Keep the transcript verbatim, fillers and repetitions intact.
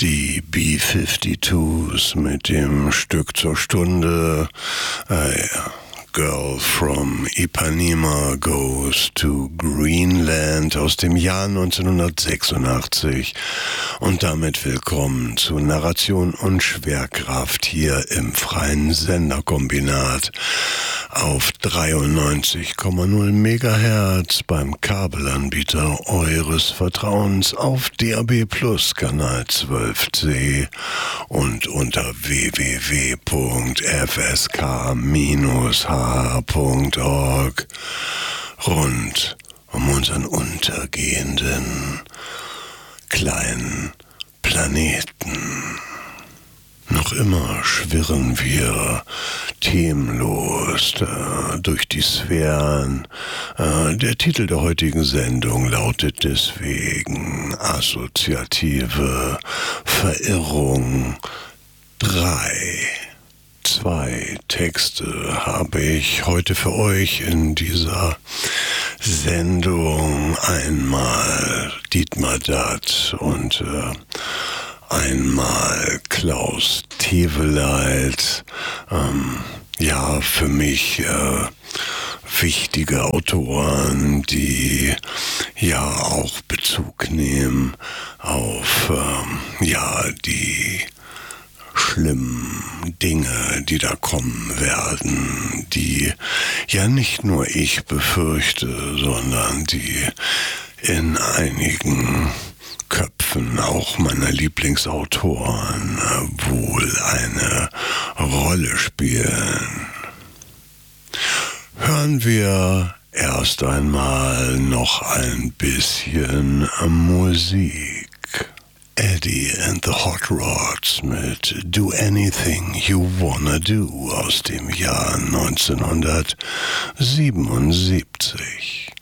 Die B zweiundfünfzig mit dem Stück zur Stunde. Äh, Girl from Ipanema Goes to Greenland aus dem Jahr neunzehnhundertsechsundachtzig. Und damit willkommen zu Narration und Schwerkraft hier im freien Senderkombinat auf dreiundneunzig Komma null Megahertz beim Kabelanbieter eures Vertrauens auf D A B Plus Kanal zwölf C und unter w w w punkt f s k Bindestrich h punkt org rund um unseren untergehenden kleinen Planeten. Noch immer schwirren wir themenlos äh, durch die Sphären. Äh, der Titel der heutigen Sendung lautet deswegen Assoziative Verirrung drei. Zwei Texte habe ich heute für euch in dieser Sendung. Einmal Dietmar Datt und äh, einmal Klaus Teweleit. Ähm, ja, für mich äh, wichtige Autoren, die ja auch Bezug nehmen auf ähm, ja die schlimmen Dinge, die da kommen werden, die ja nicht nur ich befürchte, sondern die in einigen Köpfen auch meiner Lieblingsautoren äh, wohl eine Rolle spielen. Hören wir erst einmal noch ein bisschen Musik. Eddie and the Hot Rods mit Do Anything You Wanna Do aus dem Jahr neunzehnhundertsiebenundsiebzig.